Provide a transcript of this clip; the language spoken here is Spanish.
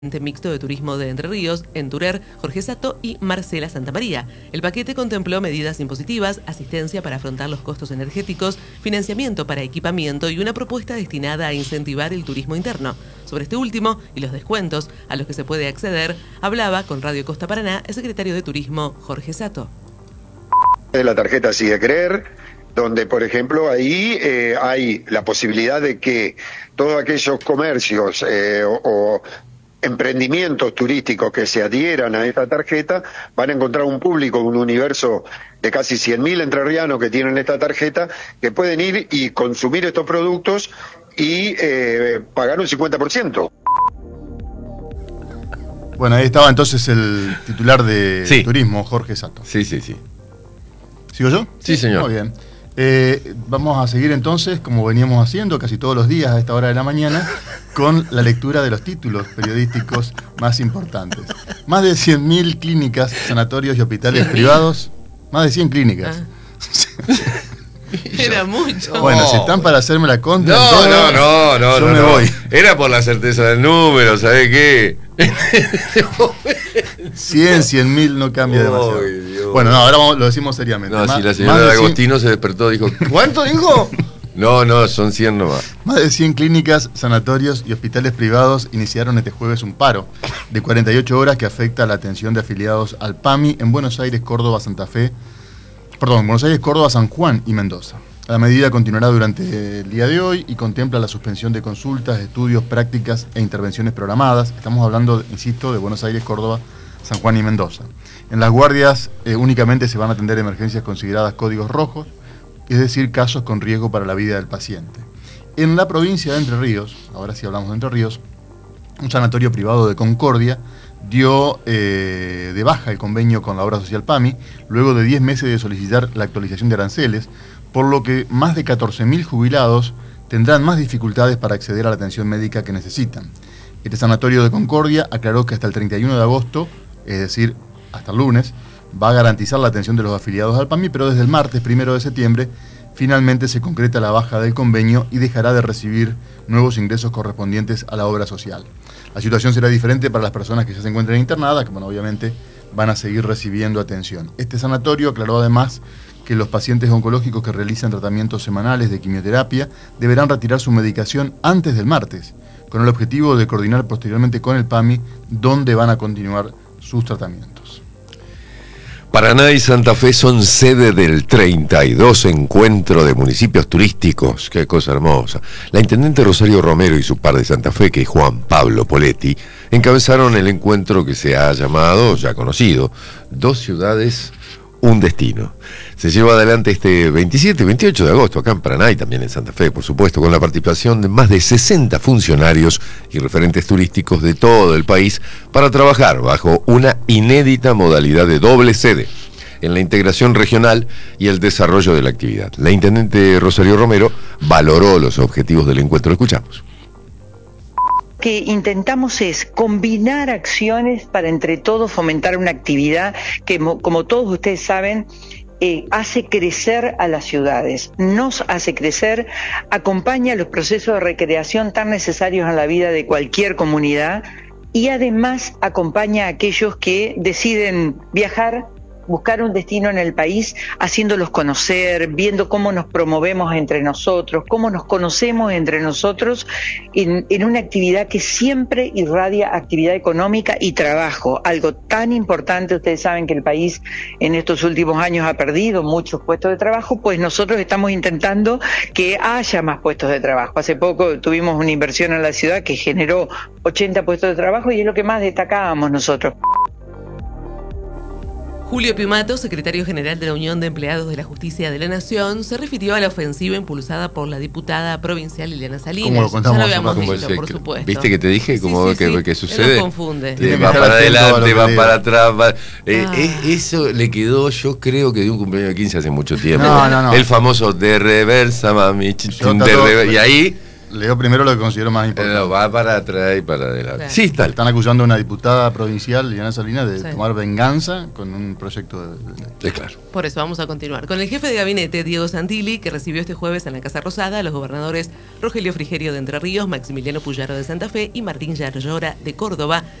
Mixto de Turismo de Entre Ríos, Enturer, Jorge Sato y Marcela Santamaría. El paquete contempló medidas impositivas, asistencia para afrontar los costos energéticos, financiamiento para equipamiento y una propuesta destinada a incentivar el turismo interno. Sobre este último y los descuentos a los que se puede acceder, hablaba con Radio Costa Paraná el secretario de Turismo, Jorge Sato. La tarjeta Sigue Creer, donde, por ejemplo, ahí hay la posibilidad de que todos aquellos comercios o emprendimientos turísticos que se adhieran a esta tarjeta van a encontrar un público, un universo de casi 100.000 entrerrianos que tienen esta tarjeta, que pueden ir y consumir estos productos y pagar un 50%. Bueno, ahí estaba entonces el titular de Turismo, Jorge Sato. Sí. ¿Sigo yo? Sí, señor. Muy bien. Vamos a seguir entonces, como veníamos haciendo casi todos los días a esta hora de la mañana, con la lectura de los títulos periodísticos más importantes. Más de 100.000 clínicas, sanatorios y hospitales privados. Más de 100 clínicas. Era mucho. Bueno, si están para hacerme la contra, no, yo me voy. Era por la certeza del número, ¿sabés qué? 100.000 no cambia demasiado. Dios. Bueno, no, ahora lo decimos seriamente. No, si la señora de Agostino se despertó, dijo, ¿cuánto dijo? No, son 100 nomás. Más de 100 clínicas, sanatorios y hospitales privados iniciaron este jueves un paro de 48 horas que afecta a la atención de afiliados al PAMI en Buenos Aires, Córdoba, San Juan y Mendoza. La medida continuará durante el día de hoy y contempla la suspensión de consultas, estudios, prácticas e intervenciones programadas. Estamos hablando, insisto, de Buenos Aires, Córdoba, San Juan y Mendoza. En las guardias únicamente se van a atender emergencias consideradas códigos rojos, es decir, casos con riesgo para la vida del paciente. En la provincia de Entre Ríos, ahora sí hablamos de Entre Ríos, un sanatorio privado de Concordia dio de baja el convenio con la obra social PAMI, luego de 10 meses de solicitar la actualización de aranceles, por lo que más de 14.000 jubilados tendrán más dificultades para acceder a la atención médica que necesitan. Este sanatorio de Concordia aclaró que hasta el 31 de agosto, es decir, hasta el lunes, va a garantizar la atención de los afiliados al PAMI, pero desde el martes 1 de septiembre finalmente se concreta la baja del convenio y dejará de recibir nuevos ingresos correspondientes a la obra social. La situación será diferente para las personas que ya se encuentran internadas, que bueno, obviamente van a seguir recibiendo atención. Este sanatorio aclaró además que los pacientes oncológicos que realizan tratamientos semanales de quimioterapia deberán retirar su medicación antes del martes, con el objetivo de coordinar posteriormente con el PAMI dónde van a continuar sus tratamientos. Paraná y Santa Fe son sede del 32 Encuentro de Municipios Turísticos. ¡Qué cosa hermosa! La intendente Rosario Romero y su par de Santa Fe, que es Juan Pablo Poletti, encabezaron el encuentro que se ha llamado, ya conocido, Dos Ciudades, un Destino. Se lleva adelante este 27 y 28 de agosto acá en Paraná y también en Santa Fe, por supuesto, con la participación de más de 60 funcionarios y referentes turísticos de todo el país para trabajar bajo una inédita modalidad de doble sede en la integración regional y el desarrollo de la actividad. La intendente Rosario Romero valoró los objetivos del encuentro. Escuchamos. Que intentamos es combinar acciones para entre todos fomentar una actividad que, como todos ustedes saben, hace crecer a las ciudades, nos hace crecer, acompaña los procesos de recreación tan necesarios en la vida de cualquier comunidad y además acompaña a aquellos que deciden viajar, buscar un destino en el país, haciéndolos conocer, viendo cómo nos promovemos entre nosotros, cómo nos conocemos entre nosotros en una actividad que siempre irradia actividad económica y trabajo, algo tan importante. Ustedes saben que el país en estos últimos años ha perdido muchos puestos de trabajo, pues nosotros estamos intentando que haya más puestos de trabajo. Hace poco tuvimos una inversión en la ciudad que generó 80 puestos de trabajo y es lo que más destacábamos nosotros. Julio Piumato, secretario general de la Unión de Empleados de la Justicia de la Nación, se refirió a la ofensiva impulsada por la diputada provincial Liliana Salinas. Como lo contamos, ya lo habíamos dicho, por supuesto. ¿Viste que te dije cómo que sucede? Nos confunde. Va para adelante, va para atrás. Eso le quedó, yo creo que de un cumpleaños de 15 hace mucho tiempo. No. El famoso de reversa, mami. Y ahí leo primero lo que considero más importante. Va para atrás y para adelante. Claro. Sí, tal. Están acusando a una diputada provincial, Liliana Salinas, de tomar venganza con un proyecto de ley. Sí, claro. Por eso vamos a continuar con el jefe de gabinete, Diego Santilli, que recibió este jueves en la Casa Rosada a los gobernadores Rogelio Frigerio de Entre Ríos, Maximiliano Puyaro de Santa Fe y Martín Yarlora de Córdoba,